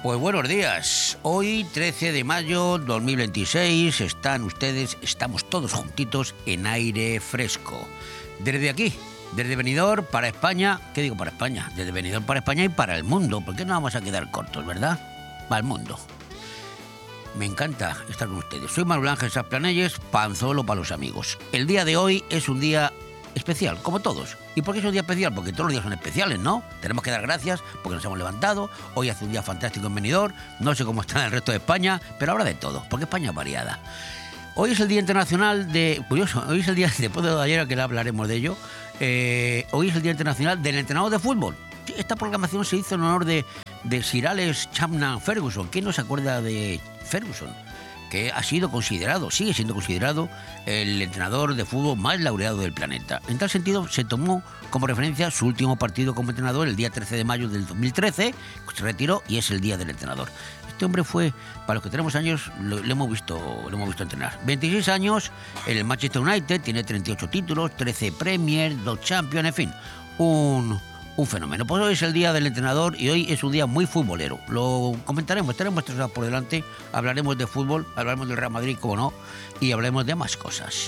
Pues buenos días. Hoy, 13 de mayo 2026, estamos todos juntitos en aire fresco. Desde aquí, desde Benidorm para España, ¿qué digo para España? Desde Benidorm para España y para el mundo, porque no vamos a quedar cortos, ¿verdad? Para el mundo. Me encanta estar con ustedes. Soy Manuel Ángel Sasplanelles, panzolo para los amigos. El día de hoy es un día especial, como todos. ¿Y por qué es un día especial? Porque todos los días son especiales, ¿no? Tenemos que dar gracias porque nos hemos levantado. Hoy hace un día fantástico en Benidorm. No sé cómo está en el resto de España, pero habrá de todo, porque España es variada. Hoy es el Día Internacional de... Curioso, hoy es el día, después de ayer que hablaremos de ello, hoy es el Día Internacional del Entrenador de Fútbol. Esta proclamación se hizo en honor de Sir Alex Chapman Ferguson. ¿Quién no se acuerda de Ferguson? Que ha sido considerado, sigue siendo considerado el entrenador de fútbol más laureado del planeta. En tal sentido, se tomó como referencia su último partido como entrenador el día 13 de mayo del 2013, se retiró y es el Día del Entrenador. Este hombre fue, para los que tenemos años, lo hemos visto entrenar. 26 años en el Manchester United, tiene 38 títulos, 13 Premier, 2 Champions, en fin, un fenómeno. Pues hoy es el Día del Entrenador y hoy es un día muy futbolero. Lo comentaremos, tenemos 3 horas por delante, hablaremos de fútbol, hablaremos del Real Madrid, como no, y hablaremos de más cosas.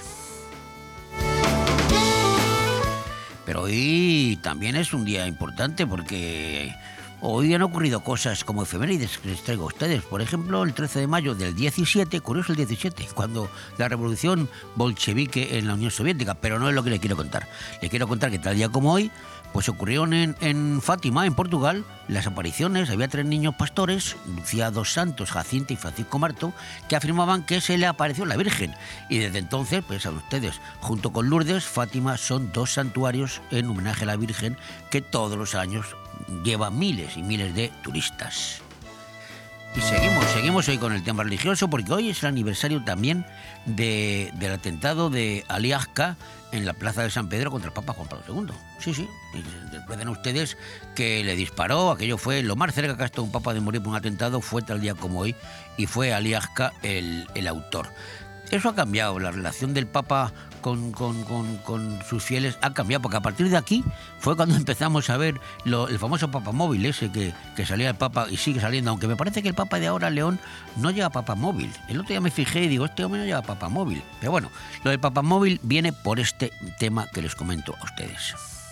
Pero hoy también es un día importante porque hoy han ocurrido cosas como efemérides que les traigo a ustedes. Por ejemplo, el 13 de mayo del 17, curioso el 17, cuando la revolución bolchevique en la Unión Soviética, pero no es lo que le quiero contar. Le quiero contar que tal día como hoy, pues ocurrieron en Fátima, en Portugal, las apariciones. Había 3 niños pastores, Lucía dos Santos, Jacinta y Francisco Marto, que afirmaban que se le apareció la Virgen. Y desde entonces, pues saben ustedes, junto con Lourdes, Fátima son 2 santuarios en homenaje a la Virgen que todos los años lleva miles y miles de turistas. Y seguimos hoy con el tema religioso, porque hoy es el aniversario también del atentado de Ali Agca en la plaza de San Pedro contra el Papa Juan Pablo II. Sí. Recuerden ustedes que le disparó, aquello fue lo más cerca que ha estado un papa de morir por un atentado, fue tal día como hoy, y fue Ali Agca el autor. Eso ha cambiado, la relación del Papa con sus fieles ha cambiado, porque a partir de aquí fue cuando empezamos a ver el famoso papamóvil ese que salía el Papa y sigue saliendo, aunque me parece que el Papa de ahora, León, no lleva papamóvil. El otro día me fijé y digo, este hombre no lleva papamóvil. Pero bueno, lo del papamóvil viene por este tema que les comento a ustedes.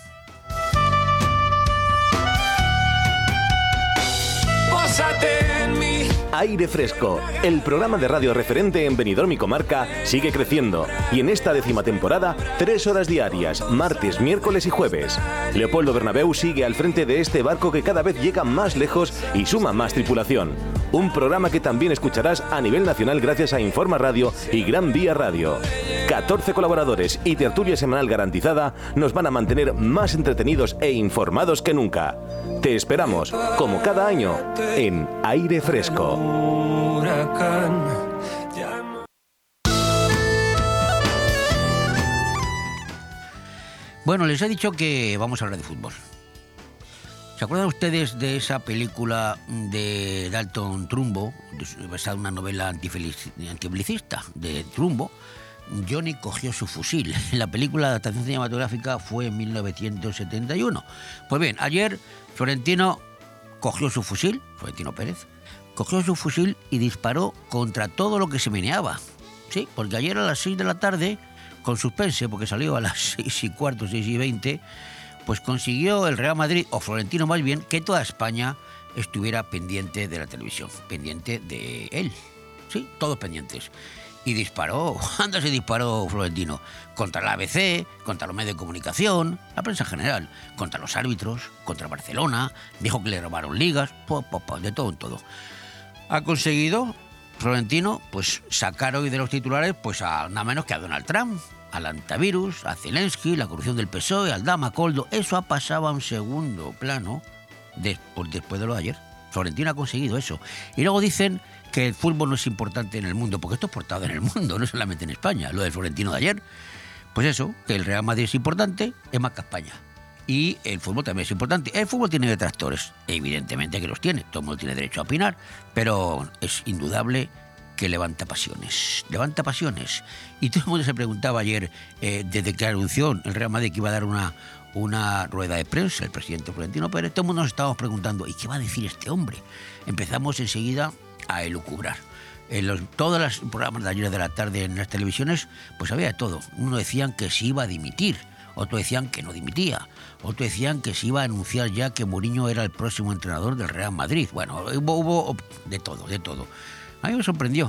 Pásate en mí. Aire Fresco, el programa de radio referente en Benidorm y comarca, sigue creciendo. Y en esta 10ª temporada, 3 horas diarias, martes, miércoles y jueves. Leopoldo Bernabéu sigue al frente de este barco que cada vez llega más lejos y suma más tripulación. Un programa que también escucharás a nivel nacional gracias a Informa Radio y Gran Vía Radio. 14 colaboradores y tertulia semanal garantizada nos van a mantener más entretenidos e informados que nunca. Te esperamos, como cada año, en Aire Fresco. Bueno, les he dicho que vamos a hablar de fútbol. ¿Se acuerdan ustedes de esa película de Dalton Trumbo, basada en una novela antibelicista de Trumbo? Johnny cogió su fusil. La película de adaptación cinematográfica fue en 1971. Pues bien, ayer Florentino cogió su fusil, Florentino Pérez, cogió su fusil y disparó contra todo lo que se meneaba. Sí, porque ayer a las 6 de la tarde, con suspense, porque salió a las 6:15, 6:20, pues consiguió el Real Madrid, o Florentino más bien, que toda España estuviera pendiente de la televisión, pendiente de él. Sí, todos pendientes. Y disparó, se disparó Florentino, contra la ABC, contra los medios de comunicación, la prensa en general, contra los árbitros, contra Barcelona, dijo que le robaron ligas, de todo en todo. Ha conseguido Florentino pues sacar hoy de los titulares pues a nada menos que a Donald Trump, al antivirus, a Zelensky, la corrupción del PSOE, al Dama Coldo. Eso ha pasado a un segundo plano después de lo de ayer. Florentino ha conseguido eso. Y luego dicen que el fútbol no es importante en el mundo, porque esto es portado en el mundo, no solamente en España. Lo del Florentino de ayer, pues eso, que el Real Madrid es importante, es más que España. Y el fútbol también es importante. El fútbol tiene detractores, evidentemente que los tiene, todo el mundo tiene derecho a opinar, pero es indudable que levanta pasiones. Y todo el mundo se preguntaba ayer, desde que anunció el Real Madrid que iba a dar una rueda de prensa, el presidente Florentino Pérez. Todo el mundo nos estábamos preguntando, ¿y qué va a decir este hombre? Empezamos enseguida a elucubrar. Todos los programas de ayer de la tarde en las televisiones, pues había de todo. Uno decían que se iba a dimitir, otro decían que no dimitía, otro decían que se iba a anunciar ya que Mourinho era el próximo entrenador del Real Madrid. Bueno, hubo de todo, de todo. A mí me sorprendió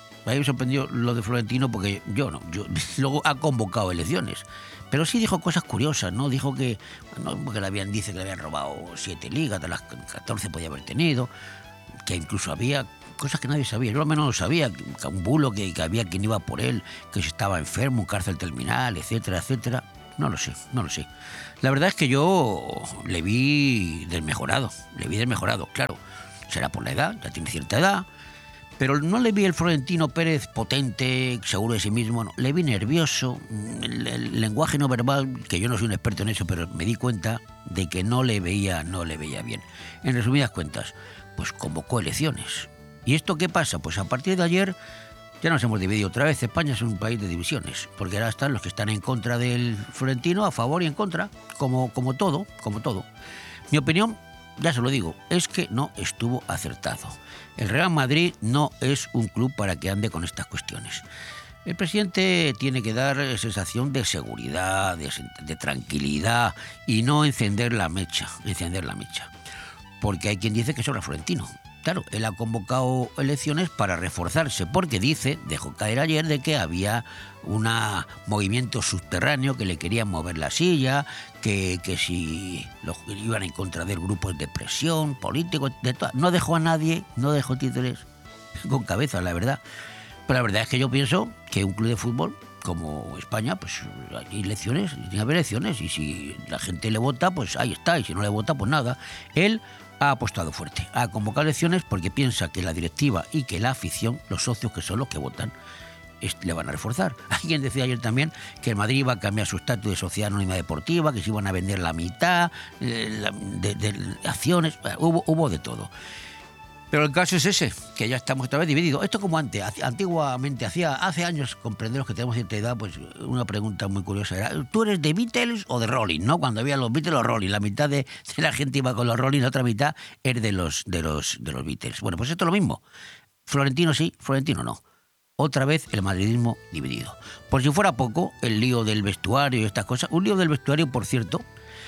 lo de Florentino porque yo luego ha convocado elecciones. Pero sí dijo cosas curiosas, ¿no? Dijo que, bueno, porque dice que le habían robado 7 ligas, de las 14 podía haber tenido, que incluso había cosas que nadie sabía. Yo al menos no sabía, que un bulo, que había quien iba por él, que si estaba enfermo, un cárcel terminal, etcétera, etcétera. No lo sé. La verdad es que yo le vi desmejorado, claro. Será por la edad, ya tiene cierta edad, pero no le vi el Florentino Pérez potente, seguro de sí mismo, no. Le vi nervioso, el lenguaje no verbal, que yo no soy un experto en eso, pero me di cuenta de que no le veía bien. En resumidas cuentas, pues convocó elecciones. ¿Y esto qué pasa? Pues a partir de ayer ya nos hemos dividido otra vez. España es un país de divisiones, porque ahora están los que están en contra del Florentino, a favor y en contra, como todo. Mi opinión, ya se lo digo, es que no estuvo acertado. El Real Madrid no es un club para que ande con estas cuestiones. El presidente tiene que dar sensación de seguridad, de tranquilidad y no encender la mecha. Porque hay quien dice que sobra Florentino. Claro, él ha convocado elecciones para reforzarse, porque dejó caer ayer de que había un movimiento subterráneo que le querían mover la silla, que si iban en contra de grupos de presión, políticos, no dejó a nadie, no dejó títeres con cabeza, la verdad. Pero la verdad es que yo pienso que un club de fútbol como España, pues hay elecciones, tiene que haber elecciones, y si la gente le vota, pues ahí está, y si no le vota, pues nada. Él ha apostado fuerte, ha convocado elecciones porque piensa que la directiva y que la afición, los socios que son los que votan, le van a reforzar. Alguien decía ayer también que el Madrid iba a cambiar su estatus de sociedad anónima deportiva, que se iban a vender la mitad de acciones, hubo de todo. Pero el caso es ese, que ya estamos otra vez divididos. Esto como antiguamente, hace años, comprenderos que tenemos cierta edad, pues una pregunta muy curiosa era, ¿tú eres de Beatles o de Rolling? ¿No? Cuando había los Beatles o Rolling, la mitad de la gente iba con los Rolling, la otra mitad es de los Beatles. Bueno, pues esto es lo mismo. Florentino sí, Florentino no. Otra vez el madridismo dividido. Por si fuera poco, el lío del vestuario y estas cosas, un lío del vestuario, por cierto,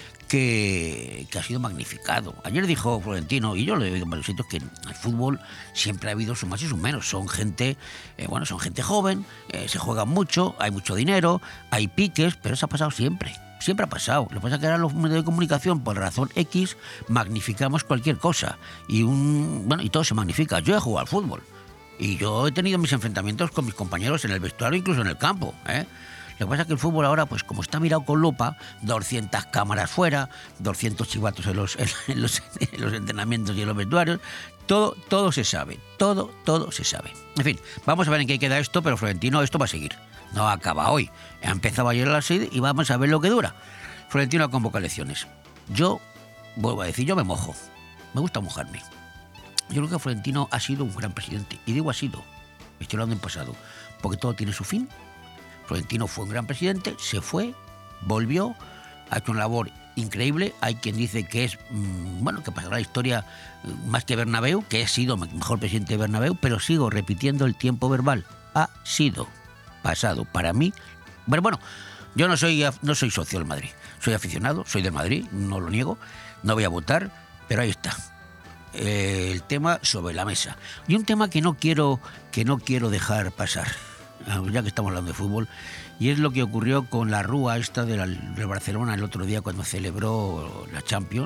que ha sido magnificado. Ayer dijo Florentino, y yo lo he oído en varios sitios, que en el fútbol siempre ha habido sus más y sus menos. Son gente joven, se juegan mucho, hay mucho dinero, hay piques, pero eso ha pasado siempre ha pasado. Lo que pasa es que ahora los medios de comunicación, por razón X, magnificamos cualquier cosa. Y todo se magnifica. Yo he jugado al fútbol y yo he tenido mis enfrentamientos con mis compañeros en el vestuario, incluso en el campo, Lo que pasa es que el fútbol ahora, pues como está mirado con lupa, 200 cámaras fuera, 200 chivatos en los entrenamientos y en los vestuarios, todo se sabe, todo se sabe. En fin, vamos a ver en qué queda esto, pero Florentino, esto va a seguir. No acaba hoy. Ha empezado ayer a las 6 y vamos a ver lo que dura. Florentino ha convocado elecciones. Yo, vuelvo a decir, yo me mojo. Me gusta mojarme. Yo creo que Florentino ha sido un gran presidente. Y digo ha sido, estoy hablando en pasado, porque todo tiene su fin. Florentino fue un gran presidente, se fue, volvió, ha hecho una labor increíble. Hay quien dice que es, que pasará la historia más que Bernabéu, que ha sido el mejor presidente de Bernabéu, pero sigo repitiendo el tiempo verbal. Ha sido pasado para mí. Bueno, yo no soy socio del Madrid, soy aficionado, soy del Madrid, no lo niego, no voy a votar, pero ahí está. El tema sobre la mesa. Y un tema que no quiero dejar pasar, ya que estamos hablando de fútbol, y es lo que ocurrió con la rúa esta del Barcelona el otro día cuando celebró la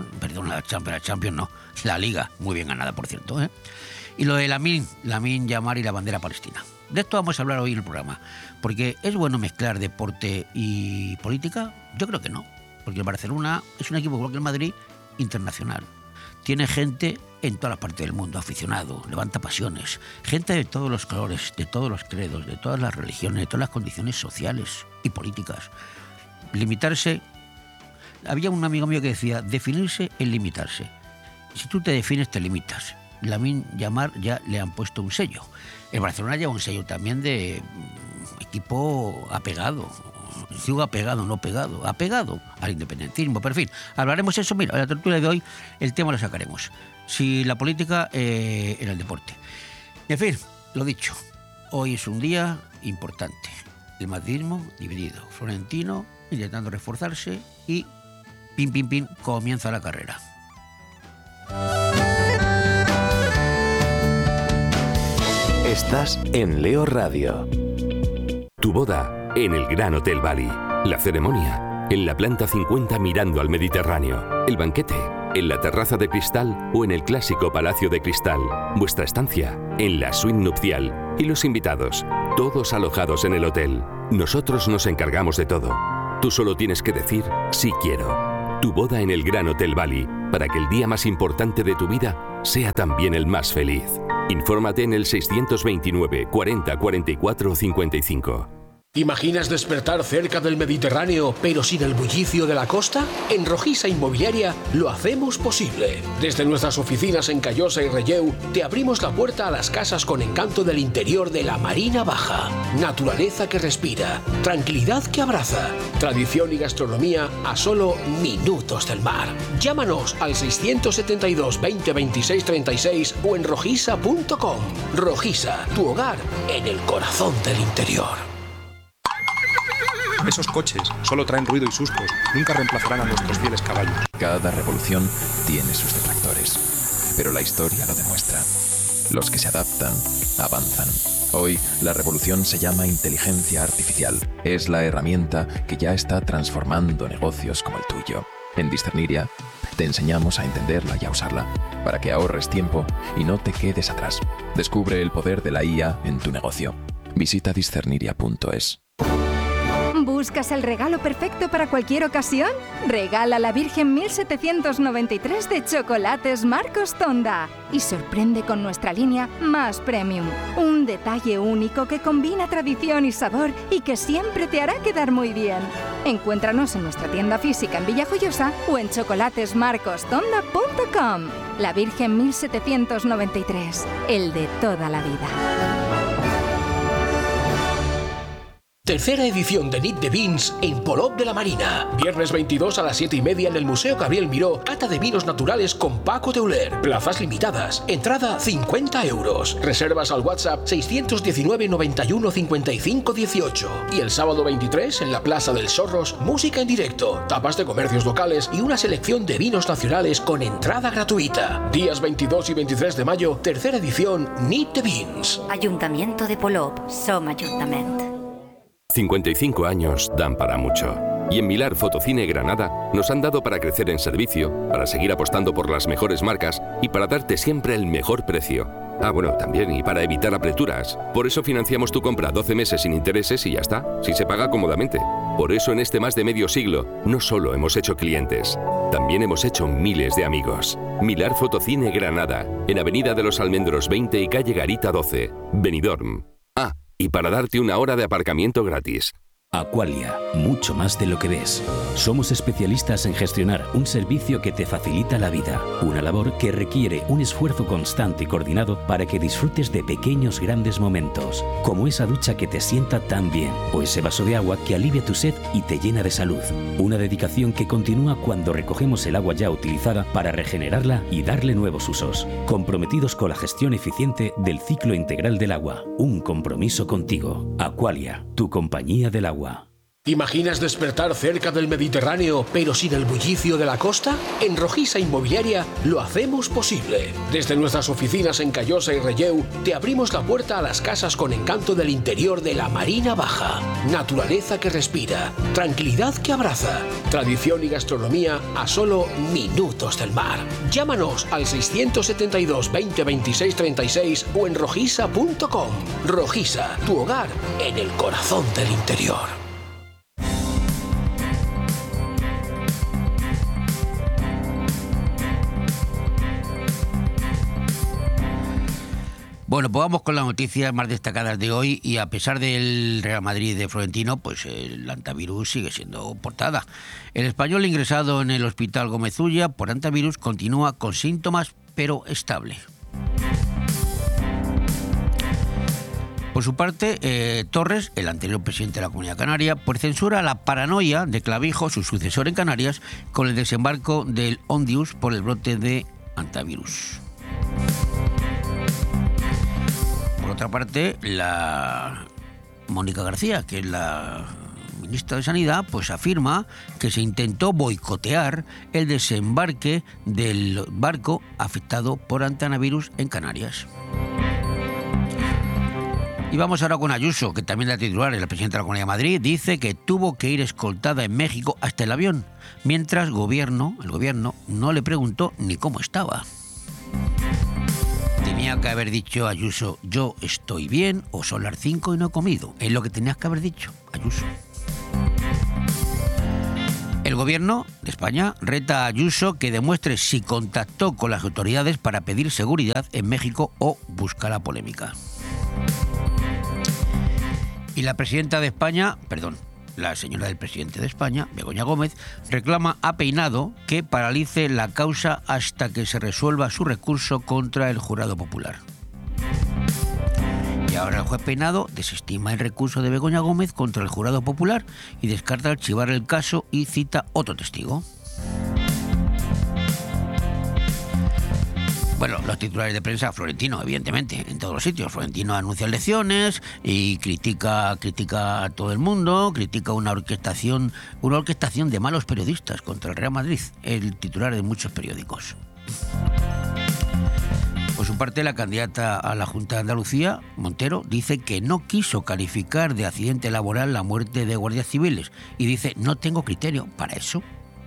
Liga, muy bien ganada, por cierto, y lo de Lamine Yamal y la bandera palestina. De esto vamos a hablar hoy en el programa, porque ¿es bueno mezclar deporte y política? Yo creo que no, porque el Barcelona es un equipo igual que el Madrid, internacional. Tiene gente en todas las partes del mundo, aficionado, levanta pasiones, gente de todos los colores, de todos los credos, de todas las religiones, de todas las condiciones sociales y políticas. Limitarse, había un amigo mío que decía, definirse es limitarse. Si tú te defines, te limitas. Lamine Yamal ya le han puesto un sello. El Barcelona lleva un sello también de equipo apegado, Digo apegado, no pegado, apegado al independentismo. Pero en fin, hablaremos eso. Mira, en la tertulia de hoy el tema lo sacaremos. Si la política en el deporte. En fin, lo dicho, hoy es un día importante. El madridismo dividido, Florentino intentando reforzarse y pim, pim, pim, comienza la carrera. Estás en Leo Radio. Tu boda en el Gran Hotel Bali. La ceremonia en la planta 50 mirando al Mediterráneo. El banquete en la terraza de cristal o en el clásico Palacio de Cristal. Vuestra estancia en la suite nupcial. Y los invitados, todos alojados en el hotel. Nosotros nos encargamos de todo. Tú solo tienes que decir sí quiero. Tu boda en el Gran Hotel Bali, para que el día más importante de tu vida sea también el más feliz. Infórmate en el 629 40 44 55. ¿Imaginas despertar cerca del Mediterráneo, pero sin el bullicio de la costa? En Rojisa Inmobiliaria lo hacemos posible. Desde nuestras oficinas en Callosa y Relleu, te abrimos la puerta a las casas con encanto del interior de la Marina Baja. Naturaleza que respira, tranquilidad que abraza, tradición y gastronomía a solo minutos del mar. Llámanos al 672 20 26 36 o en rojisa.com. Rojisa, tu hogar en el corazón del interior. Esos coches solo traen ruido y sustos, nunca reemplazarán a nuestros fieles caballos. Cada revolución tiene sus detractores, pero la historia lo demuestra. Los que se adaptan, avanzan. Hoy, la revolución se llama inteligencia artificial. Es la herramienta que ya está transformando negocios como el tuyo. En Discerniria, te enseñamos a entenderla y a usarla, para que ahorres tiempo y no te quedes atrás. Descubre el poder de la IA en tu negocio. Visita discerniria.es. ¿Buscas el regalo perfecto para cualquier ocasión? Regala la Virgen 1793 de Chocolates Marcos Tonda y sorprende con nuestra línea más premium. Un detalle único que combina tradición y sabor y que siempre te hará quedar muy bien. Encuéntranos en nuestra tienda física en Villajoyosa o en chocolatesmarcostonda.com. La Virgen 1793, el de toda la vida. Tercera edición de Nit de Vins en Polop de la Marina. Viernes 22 a las 7:30 en el Museo Gabriel Miró. Cata de vinos naturales con Paco Teuler. Plazas limitadas. Entrada 50 euros. Reservas al WhatsApp 619 91 55 18. Y el sábado 23 en la Plaza del Sorros, música en directo, tapas de comercios locales y una selección de vinos nacionales con entrada gratuita. Días 22 y 23 de mayo, tercera edición Nit de Vins. Ayuntamiento de Polop. Som Ajuntament. 55 años dan para mucho. Y en Milar Fotocine Granada nos han dado para crecer en servicio, para seguir apostando por las mejores marcas y para darte siempre el mejor precio. Ah, bueno, también, y para evitar apreturas. Por eso financiamos tu compra 12 meses sin intereses y ya está, si se paga cómodamente. Por eso en este más de medio siglo, no solo hemos hecho clientes, también hemos hecho miles de amigos. Milar Fotocine Granada, en Avenida de los Almendros 20 y Calle Garita 12, Benidorm. Ah, y para darte una hora de aparcamiento gratis. Aqualia, mucho más de lo que ves. Somos especialistas en gestionar un servicio que te facilita la vida, una labor que requiere un esfuerzo constante y coordinado para que disfrutes de pequeños grandes momentos, como esa ducha que te sienta tan bien, o ese vaso de agua que alivia tu sed y te llena de salud. Una dedicación que continúa cuando recogemos el agua ya utilizada para regenerarla y darle nuevos usos, comprometidos con la gestión eficiente del ciclo integral del agua. Un compromiso contigo. Aqualia, tu compañía del agua. ¿Imaginas despertar cerca del Mediterráneo, pero sin el bullicio de la costa? En Rojisa Inmobiliaria lo hacemos posible. Desde nuestras oficinas en Callosa y Relleu, te abrimos la puerta a las casas con encanto del interior de la Marina Baja. Naturaleza que respira, tranquilidad que abraza, tradición y gastronomía a solo minutos del mar. Llámanos al 672 20 26 36 o en rojisa.com. Rojisa, tu hogar en el corazón del interior. Bueno, pues vamos con las noticias más destacadas de hoy y a pesar del Real Madrid de Florentino, pues el antivirus sigue siendo portada. El español ingresado en el Hospital Gómez Ulla por antivirus continúa con síntomas, pero estable. Por su parte, Torres, el anterior presidente de la Comunidad Canaria, pues censura la paranoia de Clavijo, su sucesor en Canarias, con el desembarco del Ondius por el brote de hantavirus. Por otra parte, la Mónica García, que es la ministra de Sanidad, pues afirma que se intentó boicotear el desembarque del barco afectado por hantavirus en Canarias. Y vamos ahora con Ayuso, que también la titular es la presidenta de la Comunidad de Madrid, dice que tuvo que ir escoltada en México hasta el avión, mientras el gobierno no le preguntó ni cómo estaba. Tenía que haber dicho Ayuso, yo estoy bien, o son las 5 y no he comido. Es lo que tenías que haber dicho, Ayuso. El gobierno de España reta a Ayuso que demuestre si contactó con las autoridades para pedir seguridad en México o buscar la polémica. Y la presidenta de España, la señora del presidente de España, Begoña Gómez, reclama a Peinado que paralice la causa hasta que se resuelva su recurso contra el jurado popular. Y ahora el juez Peinado desestima el recurso de Begoña Gómez contra el jurado popular y descarta archivar el caso y cita otro testigo. Bueno, los titulares de prensa, Florentino, evidentemente, en todos los sitios. Florentino anuncia elecciones y critica a todo el mundo, critica una orquestación de malos periodistas contra el Real Madrid, el titular de muchos periódicos. Por su parte, la candidata a la Junta de Andalucía, Montero, dice que no quiso calificar de accidente laboral la muerte de guardias civiles y dice, no tengo criterio para eso.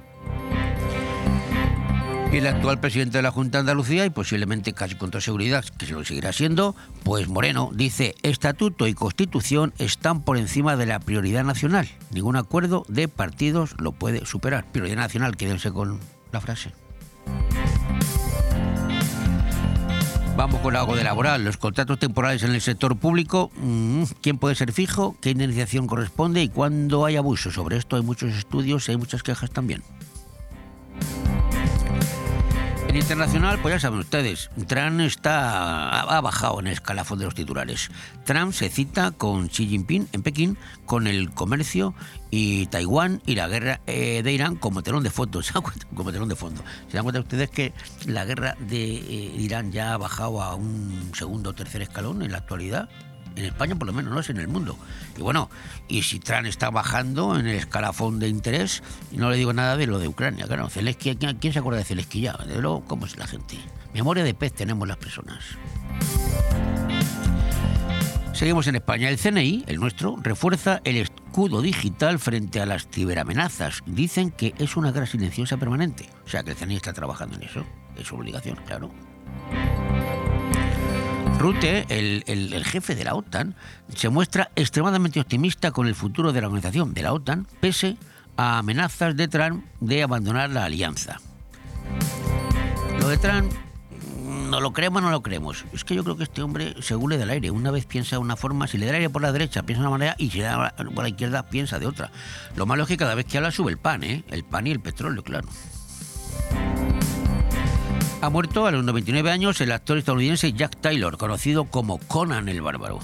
Y el actual presidente de la Junta de Andalucía, y posiblemente casi con toda seguridad que se lo seguirá siendo, pues Moreno, dice, Estatuto y Constitución están por encima de la prioridad nacional. Ningún acuerdo de partidos lo puede superar. Prioridad nacional, quédense con la frase. Vamos con algo de laboral. Los contratos temporales en el sector público, ¿quién puede ser fijo? ¿Qué indemnización corresponde? ¿Y cuándo hay abuso? Sobre esto hay muchos estudios y hay muchas quejas también. En internacional, pues ya saben ustedes, Trump ha bajado en el escalafón de los titulares. Trump se cita con Xi Jinping en Pekín con el comercio y Taiwán y la guerra de Irán como telón de fondo. ¿Se dan cuenta ustedes que la guerra de Irán ya ha bajado a un segundo o tercer escalón en la actualidad? En España, por lo menos, no es en el mundo. Y bueno, y si Trump está bajando en el escalafón de interés, no le digo nada de lo de Ucrania. Claro, Zelensky, ¿quién se acuerda de Zelensky ya? De luego, ¿cómo es la gente? Memoria de pez tenemos las personas. Seguimos en España. El CNI, el nuestro, refuerza el escudo digital frente a las ciberamenazas. Dicen que es una guerra silenciosa permanente. O sea, que el CNI está trabajando en eso. Es su obligación, claro. Rutte, el jefe de la OTAN, se muestra extremadamente optimista con el futuro de la organización de la OTAN, pese a amenazas de Trump de abandonar la alianza. Lo de Trump, ¿no lo creemos o no lo creemos? Es que yo creo que este hombre se hule del aire. Una vez piensa de una forma, si le da aire por la derecha piensa de una manera y si le da por la izquierda piensa de otra. Lo malo es que cada vez que habla sube el pan y el petróleo, claro. Ha muerto a los 99 años el actor estadounidense Jack Taylor, conocido como Conan el Bárbaro.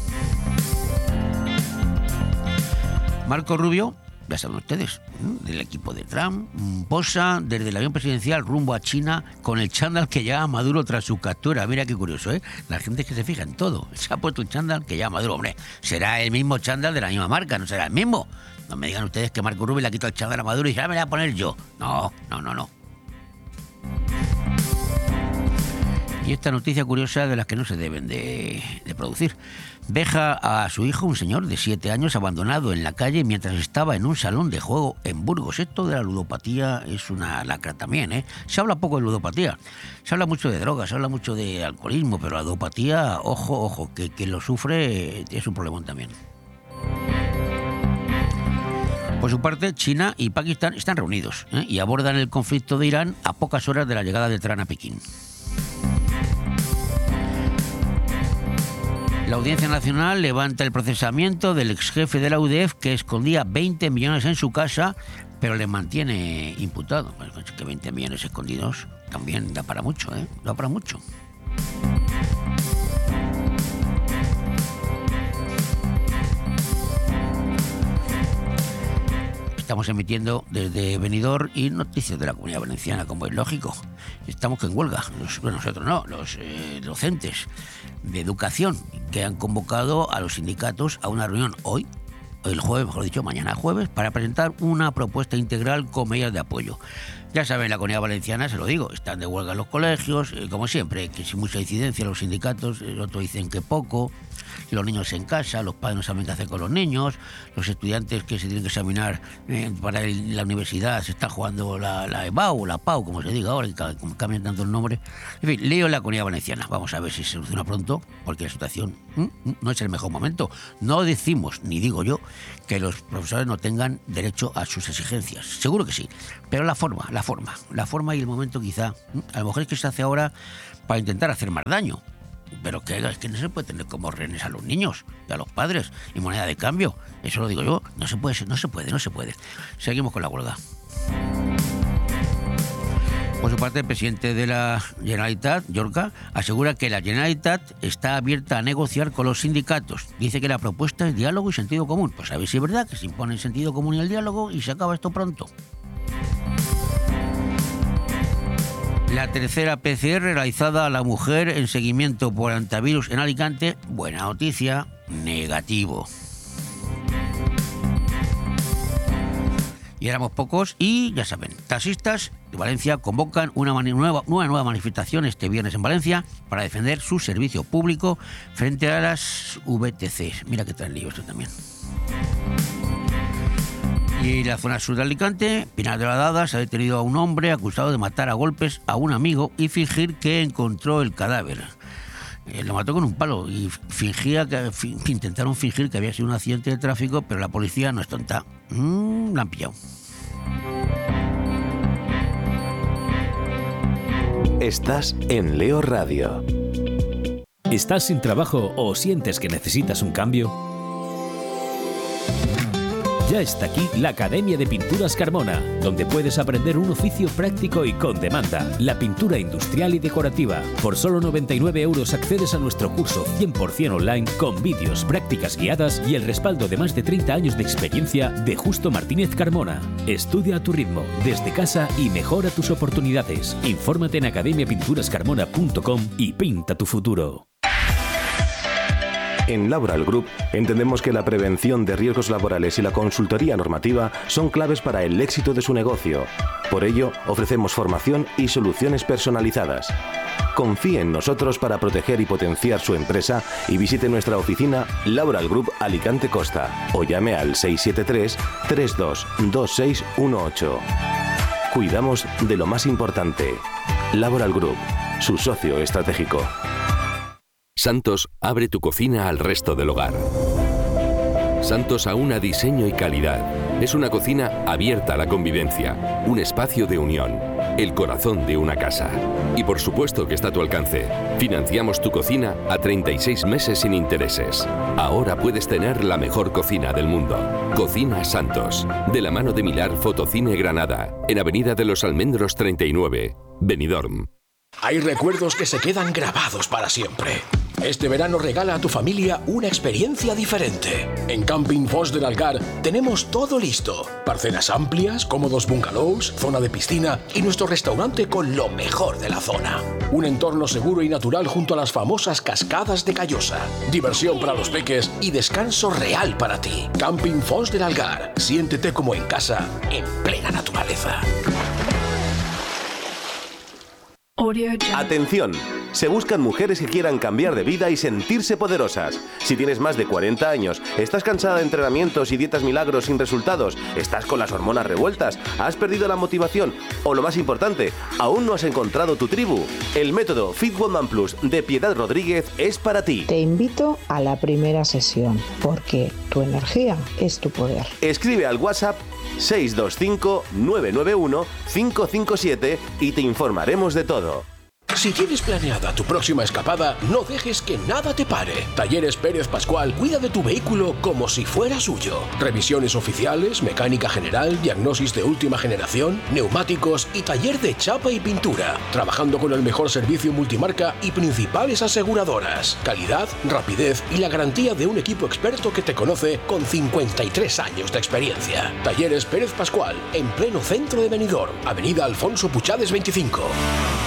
Marco Rubio, ya saben ustedes, del equipo de Trump, posa desde el avión presidencial rumbo a China con el chándal que lleva Maduro tras su captura. Mira qué curioso, ¿eh? La gente es que se fija en todo. Se ha puesto un chándal que lleva Maduro. Hombre, será el mismo chándal de la misma marca, no será el mismo. No me digan ustedes que Marco Rubio le ha quitado el chándal a Maduro y dice, me la voy a poner yo. No. Y esta noticia curiosa de las que no se deben de producir. Deja a su hijo, un señor de 7 años, abandonado en la calle mientras estaba en un salón de juego en Burgos. Esto de la ludopatía es una lacra también, ¿eh? Se habla poco de ludopatía. Se habla mucho de drogas, se habla mucho de alcoholismo, pero la ludopatía, ojo, que quien lo sufre es un problemón también. Por su parte, China y Pakistán están reunidos y abordan el conflicto de Irán a pocas horas de la llegada de Trump a Pekín. La Audiencia Nacional levanta el procesamiento del exjefe de la UDEF que escondía 20 millones en su casa, pero le mantiene imputado. Bueno, es que 20 millones escondidos también da para mucho, Da para mucho. estamos emitiendo desde Benidorm y noticias de la Comunidad Valenciana, como es lógico. Estamos en huelga, nosotros no, los docentes de educación, que han convocado a los sindicatos a una reunión hoy, el jueves, mejor dicho, mañana jueves, para presentar una propuesta integral con medidas de apoyo. Ya saben, la Comunidad Valenciana, se lo digo, están de huelga en los colegios, como siempre, que sin mucha incidencia los sindicatos, otros dicen que poco, los niños en casa, los padres no saben qué hacer con los niños, los estudiantes que se tienen que examinar para la universidad se está jugando la EBAU o la PAU, como se diga ahora, que cambian tanto el nombre. En fin, leo la Comunidad Valenciana, vamos a ver si se soluciona pronto, porque la situación no es el mejor momento. No decimos, ni digo yo, que los profesores no tengan derecho a sus exigencias, seguro que sí, pero la forma y el momento quizá, a lo mejor es que se hace ahora para intentar hacer más daño. Pero es que no se puede tener como rehenes a los niños y a los padres y moneda de cambio. Eso lo digo yo. No se puede. Seguimos con la huelga. Por su parte, el presidente de la Generalitat, Llorca, asegura que la Generalitat está abierta a negociar con los sindicatos. Dice que la propuesta es diálogo y sentido común. Pues a ver si es verdad que se impone el sentido común y el diálogo y se acaba esto pronto. La tercera PCR realizada a la mujer en seguimiento por antivirus en Alicante, buena noticia, negativo. Y éramos pocos y, ya saben, taxistas de Valencia convocan una nueva manifestación este viernes en Valencia para defender su servicio público frente a las VTC. Mira que traen lío esto también. Y en la zona sur de Alicante, Pinar de la Dada, se ha detenido a un hombre acusado de matar a golpes a un amigo y fingir que encontró el cadáver. Lo mató con un palo y intentaron fingir que había sido un accidente de tráfico, pero la policía no es tonta. La han pillado. Estás en Leo Radio. ¿Estás sin trabajo o sientes que necesitas un cambio? Ya está aquí la Academia de Pinturas Carmona, donde puedes aprender un oficio práctico y con demanda, la pintura industrial y decorativa. Por solo 99 € accedes a nuestro curso 100% online con vídeos, prácticas guiadas y el respaldo de más de 30 años de experiencia de Justo Martínez Carmona. Estudia a tu ritmo, desde casa y mejora tus oportunidades. Infórmate en academiapinturascarmona.com y pinta tu futuro. En Laboral Group entendemos que la prevención de riesgos laborales y la consultoría normativa son claves para el éxito de su negocio. Por ello, ofrecemos formación y soluciones personalizadas. Confíe en nosotros para proteger y potenciar su empresa y visite nuestra oficina Laboral Group Alicante Costa o llame al 673 322618. Cuidamos de lo más importante. Laboral Group, su socio estratégico. Santos abre tu cocina al resto del hogar. Santos aúna diseño y calidad. Es una cocina abierta a la convivencia, un espacio de unión, el corazón de una casa. Y por supuesto que está a tu alcance. Financiamos tu cocina a 36 meses sin intereses. Ahora puedes tener la mejor cocina del mundo. Cocina Santos, de la mano de Milar Fotocine Granada, en Avenida de los Almendros 39, Benidorm. Hay recuerdos que se quedan grabados para siempre. Este verano regala a tu familia una experiencia diferente. En Camping Fos del Algar tenemos todo listo. Parcelas amplias, cómodos bungalows, zona de piscina y nuestro restaurante con lo mejor de la zona. Un entorno seguro y natural junto a las famosas cascadas de Callosa. Diversión para los peques y descanso real para ti. Camping Fos del Algar. Siéntete como en casa, en plena naturaleza. Atención, se buscan mujeres que quieran cambiar de vida y sentirse poderosas. Si tienes más de 40 años, estás cansada de entrenamientos y dietas milagros sin resultados, estás con las hormonas revueltas, has perdido la motivación o, lo más importante, aún no has encontrado tu tribu, el método Fit Woman Plus de Piedad Rodríguez es para ti. Te invito a la primera sesión, porque tu energía es tu poder. Escribe al WhatsApp 625 991 557 y te informaremos de todo. Si tienes planeada tu próxima escapada, no dejes que nada te pare. Talleres Pérez Pascual cuida de tu vehículo como si fuera suyo. Revisiones oficiales, mecánica general, diagnosis de última generación, neumáticos y taller de chapa y pintura. Trabajando con el mejor servicio multimarca y principales aseguradoras. Calidad, rapidez y la garantía de un equipo experto que te conoce con 53 años de experiencia. Talleres Pérez Pascual, en pleno centro de Benidorm, Avenida Alfonso Puchades 25.